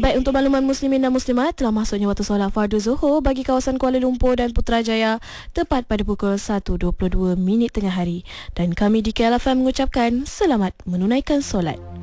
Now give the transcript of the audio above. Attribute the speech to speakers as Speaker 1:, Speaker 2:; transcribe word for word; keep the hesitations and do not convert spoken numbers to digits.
Speaker 1: Baik, untuk makluman muslimin dan muslimat, telah masuknya waktu solat fardu Zuhur bagi kawasan Kuala Lumpur dan Putrajaya tepat pada pukul satu dua puluh dua minit tengah hari. Dan kami di K L F M mengucapkan selamat menunaikan solat.